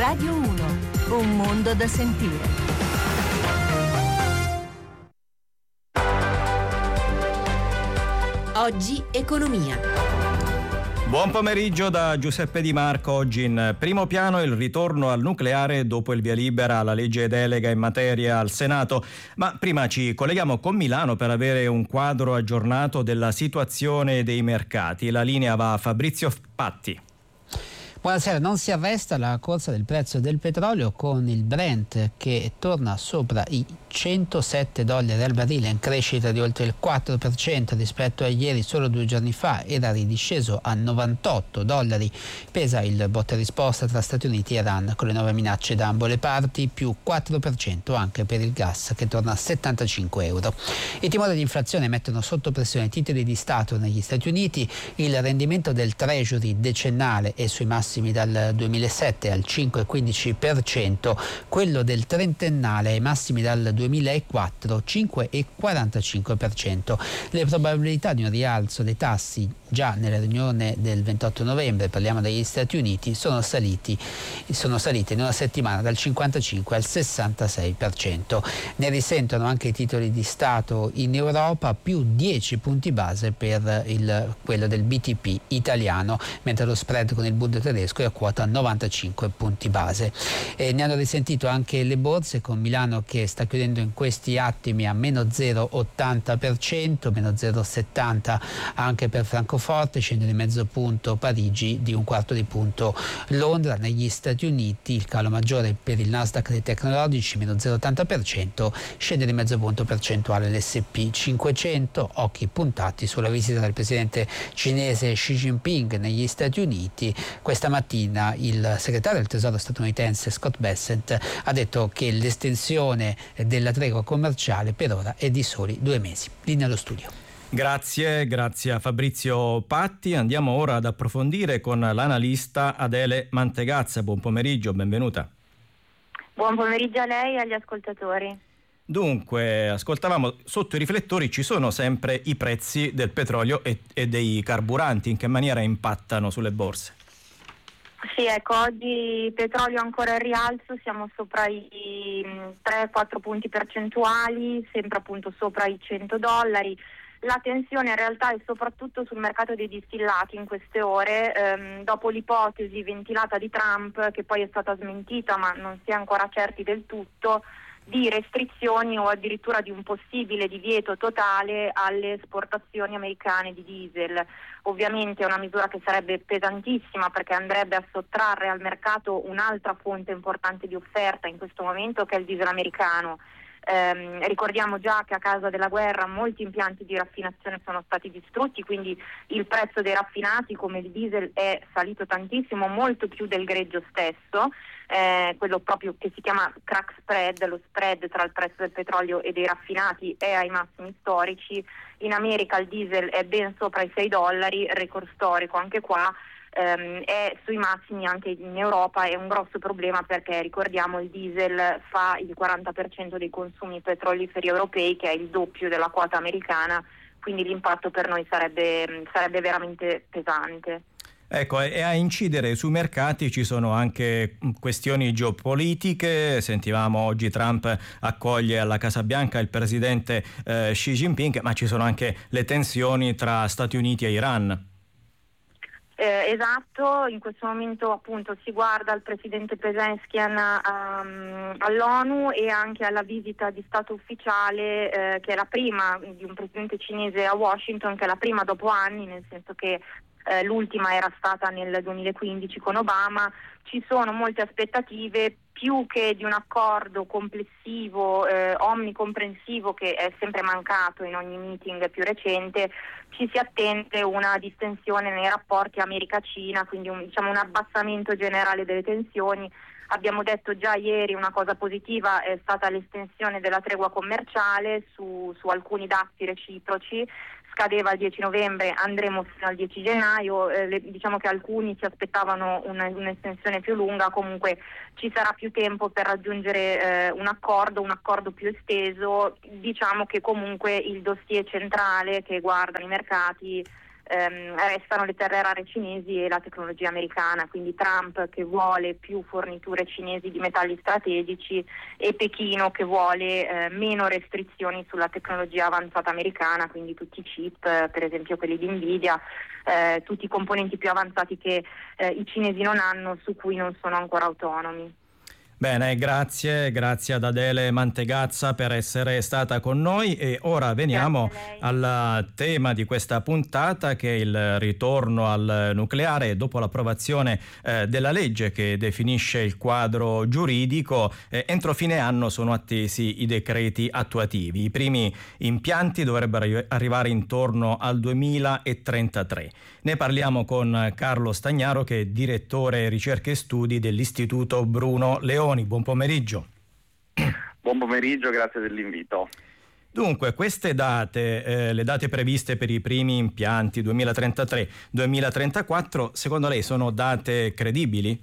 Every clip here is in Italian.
Radio 1, un mondo da sentire. Oggi economia. Buon pomeriggio da Giuseppe Di Marco. Oggi in primo piano il ritorno al nucleare dopo il via libera alla legge delega in materia al Senato. Ma prima ci colleghiamo con Milano per avere un quadro aggiornato della situazione dei mercati. La linea va a Fabrizio Patti. Buonasera, non si arresta la corsa del prezzo del petrolio con il Brent che torna sopra i $107 al barile, in crescita di oltre il 4% rispetto a ieri. Solo 2 giorni fa era ridisceso a $98. Pesa il botta e risposta tra Stati Uniti e Iran con le nuove minacce da ambo le parti, più 4% anche per il gas che torna a €75. I timori di inflazione mettono sotto pressione i titoli di Stato negli Stati Uniti. Il rendimento del Treasury decennale è sui massimi dal 2007 al 5,15%, quello del trentennale ai massimi dal 2004, 5,45%. Le probabilità di un rialzo dei tassi già nella riunione del 28 novembre, parliamo degli Stati Uniti, sono salite in una settimana dal 55 al 66%. Ne risentono anche i titoli di Stato in Europa, più 10 punti base per quello del BTP italiano, mentre lo spread con il Bund tedesco è a quota 95 punti base. Ne hanno risentito anche le borse, con Milano che sta chiudendo in questi attimi a meno 0,80%, meno 0,70% anche per Francoforte, scende di mezzo punto Parigi, di un quarto di punto Londra. Negli Stati Uniti il calo maggiore per il Nasdaq dei tecnologici, meno 0,80%, scende di mezzo punto percentuale l'S&P 500, occhi puntati sulla visita del presidente cinese Xi Jinping negli Stati Uniti. Questa mattina il segretario del Tesoro statunitense Scott Bessent ha detto che l'estensione della tregua commerciale per ora è di soli 2 mesi. Linea allo studio. Grazie a Fabrizio Patti. Andiamo ora ad approfondire con l'analista Adele Mantegazza. Buon pomeriggio, benvenuta. Buon pomeriggio a lei e agli ascoltatori. Dunque, ascoltavamo, sotto i riflettori ci sono sempre i prezzi del petrolio e dei carburanti. In che maniera impattano sulle borse? Sì, ecco, oggi petrolio ancora in rialzo, siamo sopra i 3-4 punti percentuali, sempre appunto sopra i $100. La tensione in realtà è soprattutto sul mercato dei distillati in queste ore, dopo l'ipotesi ventilata di Trump, che poi è stata smentita ma non si è ancora certi del tutto, di restrizioni o addirittura di un possibile divieto totale alle esportazioni americane di diesel. Ovviamente è una misura che sarebbe pesantissima perché andrebbe a sottrarre al mercato un'altra fonte importante di offerta in questo momento, che è il diesel americano. Ricordiamo già che a causa della guerra molti impianti di raffinazione sono stati distrutti, quindi il prezzo dei raffinati come il diesel è salito tantissimo, molto più del greggio stesso, quello proprio che si chiama crack spread, lo spread tra il prezzo del petrolio e dei raffinati è ai massimi storici. In America il diesel è ben sopra i $6, record storico anche qua. È sui massimi anche in Europa. È un grosso problema perché ricordiamo il diesel fa il 40% dei consumi petroliferi europei, che è il doppio della quota americana, quindi l'impatto per noi sarebbe veramente pesante. Ecco, e a incidere sui mercati ci sono anche questioni geopolitiche. Sentivamo oggi Trump accoglie alla Casa Bianca il presidente Xi Jinping, ma ci sono anche le tensioni tra Stati Uniti e Iran. Esatto, in questo momento appunto si guarda al presidente Pezeshkian all'ONU e anche alla visita di Stato ufficiale che è la prima di un presidente cinese a Washington, che è la prima dopo anni, nel senso che l'ultima era stata nel 2015 con Obama. Ci sono molte aspettative, più che di un accordo complessivo, omnicomprensivo, che è sempre mancato in ogni meeting più recente. Ci si attende una distensione nei rapporti America-Cina, quindi un abbassamento generale delle tensioni. Abbiamo detto già ieri una cosa positiva è stata l'estensione della tregua commerciale su alcuni dazi reciproci. Scadeva il 10 novembre, andremo fino al 10 gennaio, diciamo che alcuni si aspettavano un'estensione più lunga, comunque ci sarà più tempo per raggiungere un accordo più esteso. Diciamo che comunque il dossier centrale che guarda i mercati restano le terre rare cinesi e la tecnologia americana, quindi Trump che vuole più forniture cinesi di metalli strategici e Pechino che vuole meno restrizioni sulla tecnologia avanzata americana, quindi tutti i chip, per esempio quelli di Nvidia, tutti i componenti più avanzati che i cinesi non hanno, su cui non sono ancora autonomi. Bene, grazie ad Adele Mantegazza per essere stata con noi, e ora veniamo al tema di questa puntata, che è il ritorno al nucleare. Dopo l'approvazione della legge che definisce il quadro giuridico, entro fine anno sono attesi i decreti attuativi. I primi impianti dovrebbero arrivare intorno al 2033. Ne parliamo con Carlo Stagnaro, che è direttore ricerche e studi dell'Istituto Bruno Leoni. Buon pomeriggio. Buon pomeriggio, grazie dell'invito. Dunque, queste date, le date previste per i primi impianti 2033-2034, secondo lei sono date credibili?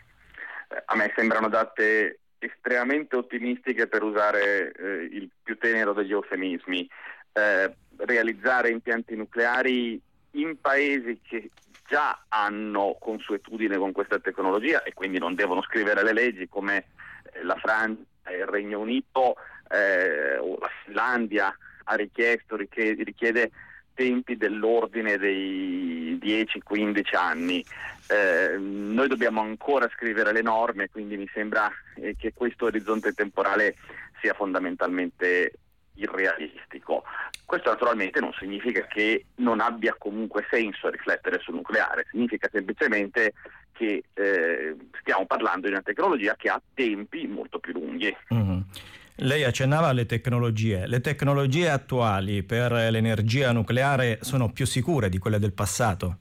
A me sembrano date estremamente ottimistiche, per usare il più tenero degli eufemismi. Realizzare impianti nucleari in paesi che già hanno consuetudine con questa tecnologia e quindi non devono scrivere le leggi, come la Francia, il Regno Unito o la Finlandia richiede tempi dell'ordine dei 10-15 anni. Noi dobbiamo ancora scrivere le norme, quindi mi sembra che questo orizzonte temporale sia fondamentalmente irrealistico. Questo naturalmente non significa che non abbia comunque senso riflettere sul nucleare, significa semplicemente che stiamo parlando di una tecnologia che ha tempi molto più lunghi. Mm-hmm. Lei accennava alle tecnologie. Le tecnologie attuali per l'energia nucleare sono più sicure di quelle del passato?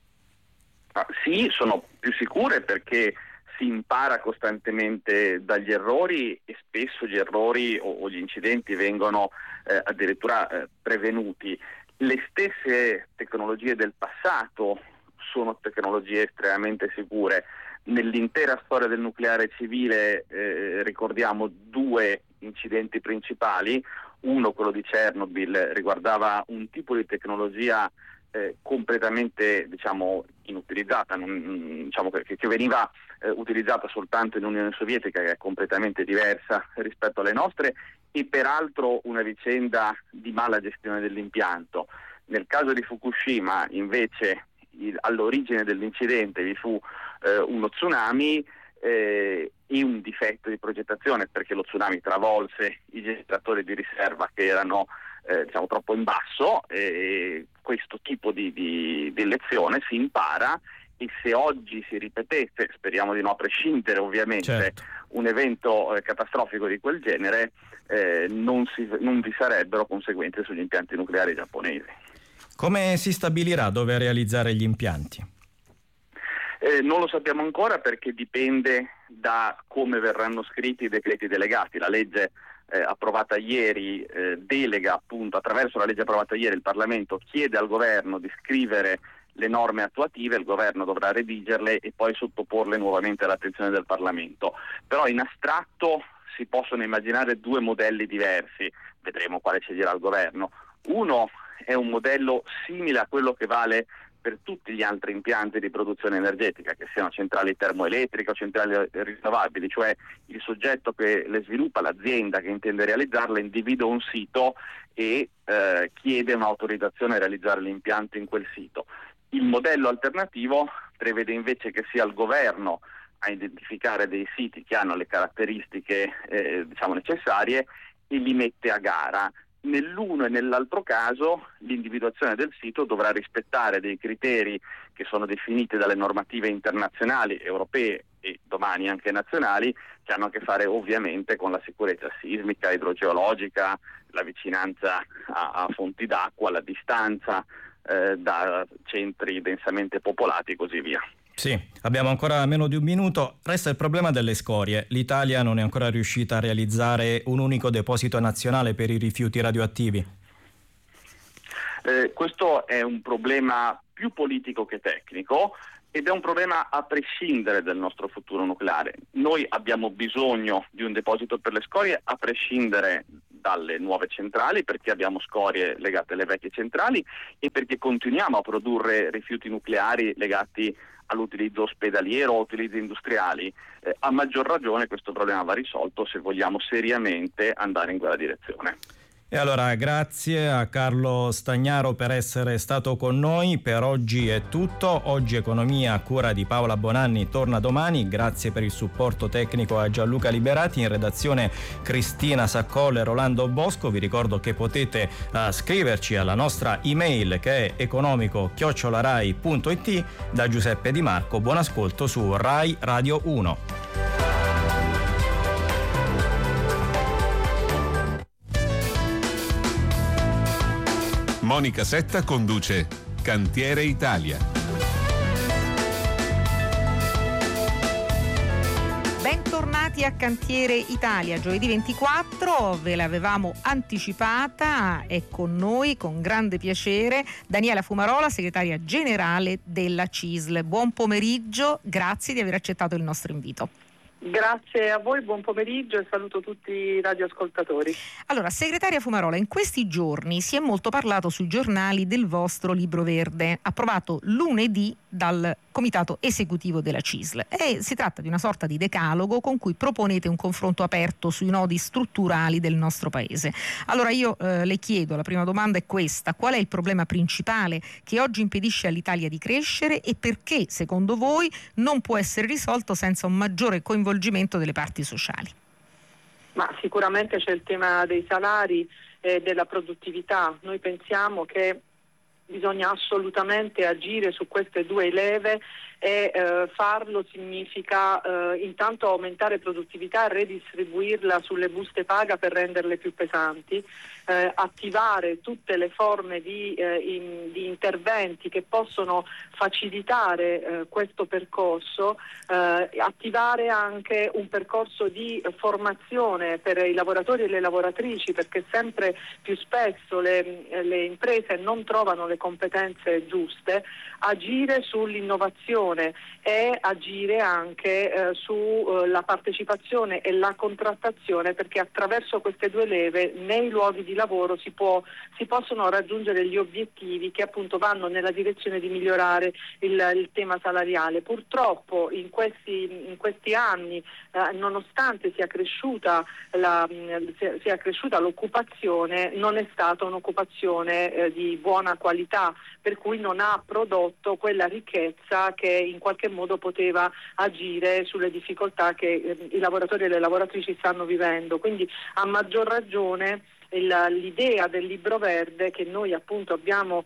Sì, sono più sicure perché si impara costantemente dagli errori, e spesso gli errori o gli incidenti vengono addirittura prevenuti. Le stesse tecnologie del passato sono tecnologie estremamente sicure. Nell'intera storia del nucleare civile ricordiamo due incidenti principali. Uno, quello di Chernobyl, riguardava un tipo di tecnologia completamente inutilizzata, che veniva utilizzata soltanto in Unione Sovietica, che è completamente diversa rispetto alle nostre, e peraltro una vicenda di mala gestione dell'impianto. Nel caso di Fukushima invece all'origine dell'incidente vi fu uno tsunami e un difetto di progettazione, perché lo tsunami travolse i generatori di riserva che erano troppo in basso, e questo tipo di lezione si impara, e se oggi si ripetesse, speriamo di no a prescindere ovviamente, certo, un evento catastrofico di quel genere, non vi sarebbero conseguenze sugli impianti nucleari giapponesi. Come si stabilirà dove realizzare gli impianti? Non lo sappiamo ancora, perché dipende da come verranno scritti i decreti delegati. La legge approvata ieri delega, appunto, attraverso la legge approvata ieri il Parlamento chiede al governo di scrivere le norme attuative, il governo dovrà redigerle e poi sottoporle nuovamente all'attenzione del Parlamento. Però in astratto si possono immaginare due modelli diversi, vedremo quale sceglierà il governo. Uno è un modello simile a quello che vale per tutti gli altri impianti di produzione energetica, che siano centrali termoelettriche o centrali rinnovabili, cioè il soggetto che le sviluppa, l'azienda che intende realizzarle, individua un sito e chiede un'autorizzazione a realizzare l'impianto in quel sito. Il modello alternativo prevede invece che sia il governo a identificare dei siti che hanno le caratteristiche necessarie e li mette a gara. Nell'uno e nell'altro caso l'individuazione del sito dovrà rispettare dei criteri che sono definiti dalle normative internazionali, europee e domani anche nazionali, che hanno a che fare ovviamente con la sicurezza sismica, idrogeologica, la vicinanza a fonti d'acqua, la distanza da centri densamente popolati e così via. Sì, abbiamo ancora meno di un minuto. Resta il problema delle scorie. L'Italia non è ancora riuscita a realizzare un unico deposito nazionale per i rifiuti radioattivi. Questo è un problema più politico che tecnico, ed è un problema a prescindere dal nostro futuro nucleare. Noi abbiamo bisogno di un deposito per le scorie a prescindere dalle nuove centrali, perché abbiamo scorie legate alle vecchie centrali e perché continuiamo a produrre rifiuti nucleari legati all'utilizzo ospedaliero o utilizzi industriali. A maggior ragione questo problema va risolto se vogliamo seriamente andare in quella direzione. E allora grazie a Carlo Stagnaro per essere stato con noi. Per oggi è tutto. Oggi Economia a cura di Paola Bonanni torna domani. Grazie per il supporto tecnico a Gianluca Liberati, in redazione Cristina Saccolle e Rolando Bosco. Vi ricordo che potete scriverci alla nostra email che è economico@rai.it. Da Giuseppe Di Marco, buon ascolto su Rai Radio 1. Monica Setta conduce Cantiere Italia. Bentornati a Cantiere Italia. Giovedì 24, ve l'avevamo anticipata, è con noi con grande piacere Daniela Fumarola, segretaria generale della CISL. Buon pomeriggio, grazie di aver accettato il nostro invito. Grazie a voi, buon pomeriggio e saluto tutti i radioascoltatori. Allora, segretaria Fumarola, in questi giorni si è molto parlato sui giornali del vostro libro verde, approvato lunedì dal comitato esecutivo della CISL. E si tratta di una sorta di decalogo con cui proponete un confronto aperto sui nodi strutturali del nostro paese. Allora io le chiedo, la prima domanda è questa: qual è il problema principale che oggi impedisce all'Italia di crescere e perché, secondo voi, non può essere risolto senza un maggiore coinvolgimento delle parti sociali? Ma sicuramente c'è il tema dei salari e della produttività. Noi pensiamo che bisogna assolutamente agire su queste due leve e farlo significa intanto aumentare produttività e redistribuirla sulle buste paga per renderle più pesanti, attivare tutte le forme di interventi che possono facilitare questo percorso, attivare anche un percorso di formazione per i lavoratori e le lavoratrici, perché sempre più spesso le imprese non trovano le competenze giuste, agire sull'innovazione e agire anche sulla partecipazione e la contrattazione, perché attraverso queste due leve nei luoghi di lavoro si possono raggiungere gli obiettivi che appunto vanno nella direzione di migliorare il tema salariale. Purtroppo in questi anni, nonostante sia cresciuta l'occupazione, non è stata un'occupazione di buona qualità, per cui non ha prodotto quella ricchezza che in qualche modo poteva agire sulle difficoltà che i lavoratori e le lavoratrici stanno vivendo. Quindi a maggior ragione l'idea del libro verde che noi appunto abbiamo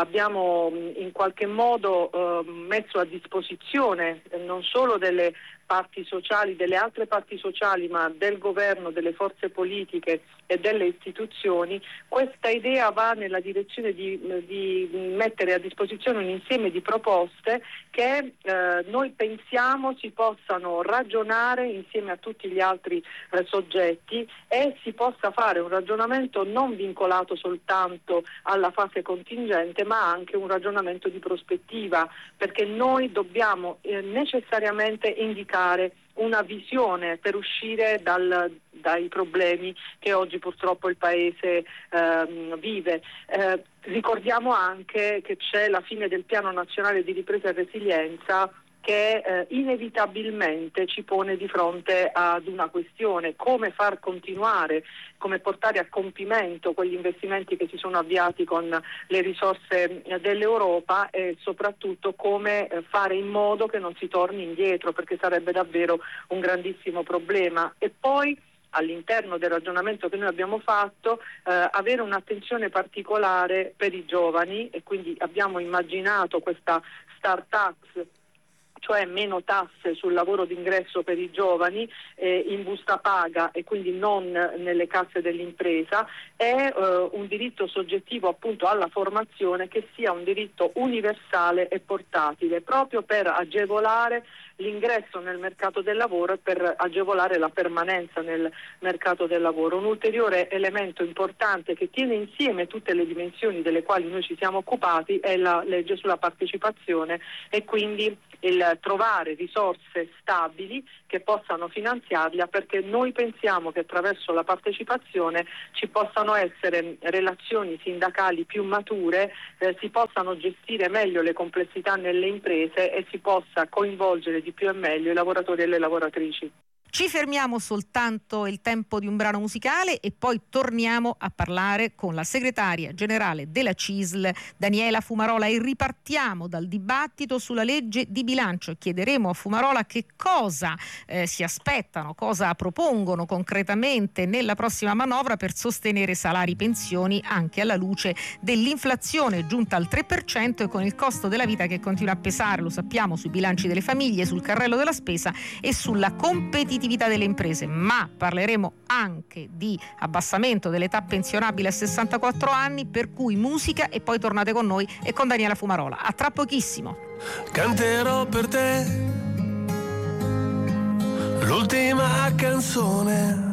in qualche modo messo a disposizione non solo delle parti sociali, delle altre parti sociali, ma del governo, delle forze politiche e delle istituzioni, questa idea va nella direzione di mettere a disposizione un insieme di proposte che noi pensiamo si possano ragionare insieme a tutti gli altri soggetti e si possa fare un ragionamento non vincolato soltanto alla fase contingente, ma anche un ragionamento di prospettiva, perché noi dobbiamo necessariamente indicare una visione per uscire dai problemi che oggi purtroppo il Paese vive. Ricordiamo anche che c'è la fine del Piano Nazionale di Ripresa e Resilienza che inevitabilmente ci pone di fronte ad una questione: come far continuare, come portare a compimento quegli investimenti che si sono avviati con le risorse dell'Europa e soprattutto come fare in modo che non si torni indietro, perché sarebbe davvero un grandissimo problema. E poi all'interno del ragionamento che noi abbiamo fatto, avere un'attenzione particolare per i giovani, e quindi abbiamo immaginato questa start tax, cioè meno tasse sul lavoro d'ingresso per i giovani in busta paga e quindi non nelle casse dell'impresa, e un diritto soggettivo appunto alla formazione che sia un diritto universale e portatile, proprio per agevolare l'ingresso nel mercato del lavoro e per agevolare la permanenza nel mercato del lavoro. Un ulteriore elemento importante che tiene insieme tutte le dimensioni delle quali noi ci siamo occupati è la legge sulla partecipazione e quindi il trovare risorse stabili che possano finanziarla, perché noi pensiamo che attraverso la partecipazione ci possano essere relazioni sindacali più mature, si possano gestire meglio le complessità nelle imprese e si possa coinvolgere di più e meglio i lavoratori e le lavoratrici. Ci fermiamo soltanto il tempo di un brano musicale e poi torniamo a parlare con la segretaria generale della CISL, Daniela Fumarola, e ripartiamo dal dibattito sulla legge di bilancio e chiederemo a Fumarola che cosa si aspettano, cosa propongono concretamente nella prossima manovra per sostenere salari e pensioni anche alla luce dell'inflazione giunta al 3% e con il costo della vita che continua a pesare, lo sappiamo, sui bilanci delle famiglie, sul carrello della spesa e sulla competitività delle imprese, ma parleremo anche di abbassamento dell'età pensionabile a 64 anni, per cui musica e poi tornate con noi e con Daniela Fumarola. A tra pochissimo. Canterò per te l'ultima canzone